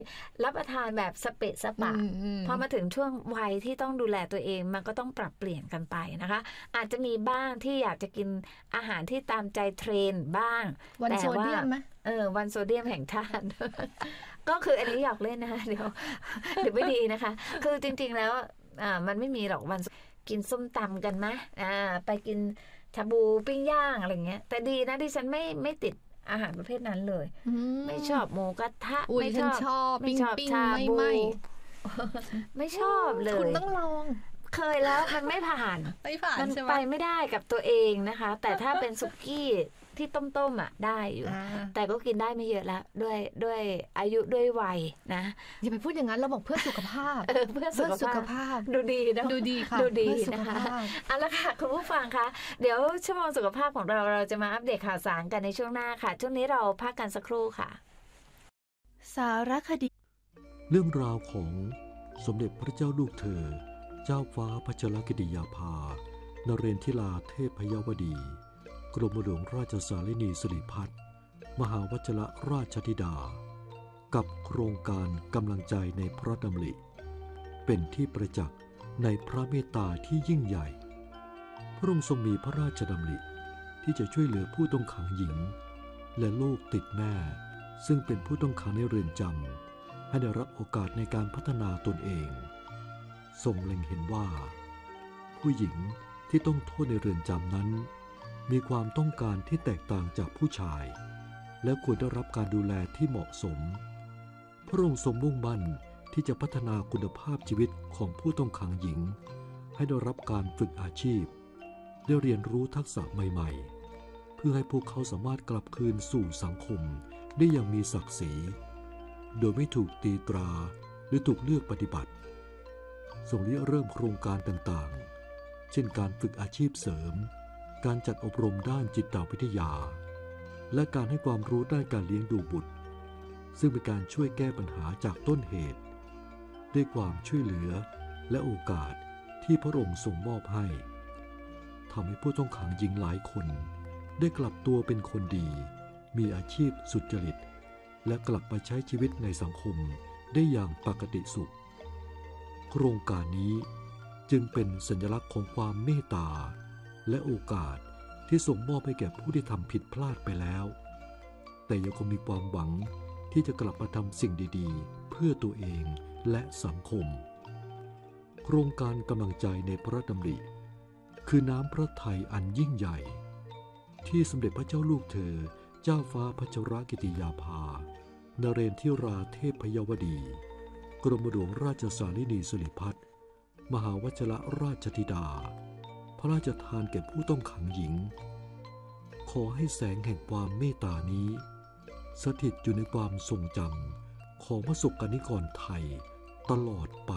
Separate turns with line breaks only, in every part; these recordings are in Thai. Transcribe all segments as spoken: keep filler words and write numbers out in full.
รับประทานแบบสเปะสปะพอมาถึงช่วงวัยที่ต้องดูแลตัวเองมันก็ต้องปรับเปลี่ยนกันไปนะคะอาจจะมีบ้างที่อยากจะกินอาหารที่ตามใจเทรนด์บ้าง
วันโซเดียมไหม
เออวันโซเดียมแห่งชาติ ก็คืออันนี้อยากเล่นนะคะเดี๋ยวเดี๋ยวไม่ดีนะคะคือจริงๆแล้วอ่ามันไม่มีหรอกวันกินส้มตำกันไหมอ่าไปกินชาบูปิ้งย่างอะไรเงี้ยแต่ดีนะที่ฉันไม่ไม่ติดอาหารประเภทนั้นเลยไม่ชอบหมูกระทะ
ไม่ชอบชอบไม่ชอบชาบู
ไม่ชอบเลย
คุณต้องลอง
เคยแล้วมันไม่ผ่าน
ไม่ผ่าน
มัน
ใช่ไหม
ไปไม่ได้กับตัวเองนะคะแต่ถ้าเป็นสุกี้ที่ต้มๆอ่ะได้อยู่แต่ก็กินได้ไม่เยอะแล้วด้วยด้วยอายุด้วยวัยนะ
อย่าไปพูดอย่างนั้นเราบอกเพื่อสุขภาพ
เออเพื่อสุขภาพดูดีนะ
ดูดีค่ะ
ดูดีนะคะเอาละค่ะคุณผู้ฟังคะเดี๋ยวชั่วโมงสุขภาพของเราเราจะมาอัปเดตข่าวสารกันในช่วงหน้าค่ะช่วงนี้เราพักกันสักครู่ค่ะ
สารคดี
เรื่องราวของสมเด็จพระเจ้าลูกเธอเจ้าฟ้าพัชรกิติยาภานเรนทิลาเทพยวดีกรมหลวงราชสารินีสิริพัฒน์มหาวชิรราชธิดากับโครงการกำลังใจในพระดำริเป็นที่ประจักษ์ในพระเมตตาที่ยิ่งใหญ่พระองค์ทรงมีพระราชดำริที่จะช่วยเหลือผู้ต้องขังหญิงและลูกติดแม่ซึ่งเป็นผู้ต้องขังในเรือนจำให้ได้รับโอกาสในการพัฒนาตนเองทรงเล็งเห็นว่าผู้หญิงที่ต้องโทษในเรือนจำนั้นมีความต้องการที่แตกต่างจากผู้ชายและควรได้รับการดูแลที่เหมาะสมพระองค์ทรงมุ่งมั่นที่จะพัฒนาคุณภาพชีวิตของผู้ต้องขังหญิงให้ได้รับการฝึกอาชีพได้เรียนรู้ทักษะใหม่ๆเพื่อให้พวกเขาสามารถกลับคืนสู่สังคมได้อย่างมีศักดิ์ศรีโดยไม่ถูกตีตราหรือถูกเลือกปฏิบัติทรงริเริ่มโครงการต่างๆเช่นการฝึกอาชีพเสริมการจัดอบรมด้านจิตวิทยาและการให้ความรู้ด้านการเลี้ยงดูบุตรซึ่งเป็นการช่วยแก้ปัญหาจากต้นเหตุด้วยความช่วยเหลือและโอกาสที่พระองค์ทรงมอบให้ทำให้ผู้ต้องขังหญิงหลายคนได้กลับตัวเป็นคนดีมีอาชีพสุจริตและกลับไปใช้ชีวิตในสังคมได้อย่างปกติสุขโครงการนี้จึงเป็นสัญลักษณ์ของความเมตตาและโอกาสที่ทรงมอบให้แก่ผู้ที่ทำผิดพลาดไปแล้วแต่ยังคงมีความหวังที่จะกลับมาทำสิ่งดีๆเพื่อตัวเองและสังคมโครงการกำลังใจในพระดำริคือน้ำพระทัยอันยิ่งใหญ่ที่สมเด็จพระเจ้าลูกเธอเจ้าฟ้าพัชรกิติยาภานเรนทิราเทพยวดีกรมหลวงราชสารินีสิริพัฒน์มหาวชิรราชธิดาพระราชทานแก่ผู้ต้องขังหญิงขอให้แสงแห่งความเมตตานี้สถิตอยู่ในความทรงจำของประสบกนิกรไทยตลอดไป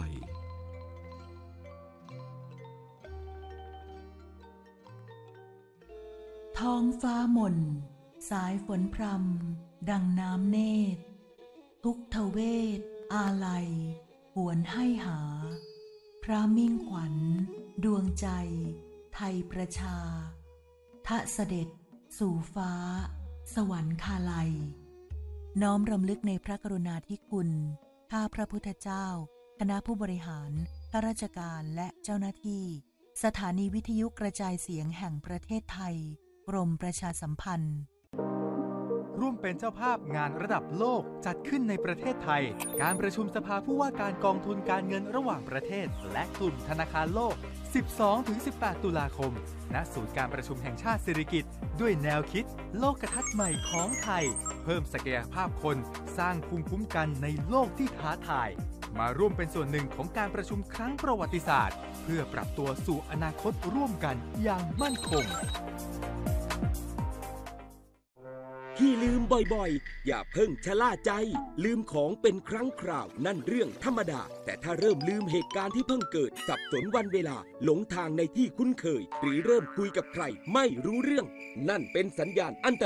ท้องฟ้าหม่นสายฝนพรำดังน้ำเนตรทุกทเวทอาลัยหวนให้หาพระมิ่งขวัญดวงใจไทยประชาทะเสด็จสู่ฟ้าสวรรคาลัยน้อมรำลึกในพระกรุณาธิคุณข้าพระพุทธเจ้าคณะผู้บริหารข้าราชการและเจ้าหน้าที่สถานีวิทยุกระจายเสียงแห่งประเทศไทยกรมประชาสัมพันธ์
ร่วมเป็นเจ้าภาพงานระดับโลกจัดขึ้นในประเทศไทยการประชุมสภาผู้ว่าการกองทุนการเงินระหว่างประเทศและกลุ่มธนาคารโลก สิบสองถึงสิบแปด ตุลาคมณศูนย์การประชุมแห่งชาติสิริกิติ์ด้วยแนวคิดโลกทัศน์ใหม่ของไทยเพิ่มศักยภาพคนสร้างภูมิคุ้มกันในโลกที่ท้าทายมาร่วมเป็นส่วนหนึ่งของการประชุมครั้งประวัติศาสตร์เพื่อปรับตัวสู่อนาคตร่วมกันอย่างมั่นคง
ที่ลืมบ่อยๆอย่าเพิ่งชะล่าใจลืมของเป็นครั้งคราวนั่นเรื่องธรรมดาแต่ถ้าเริ่มลืมเหตุการณ์ที่เพิ่งเกิดสับสนวันเวลาหลงทางในที่คุ้นเคยหรือเริ่มคุยกับใครไม่รู้เรื่องนั่นเป็นสัญญาณอันตราย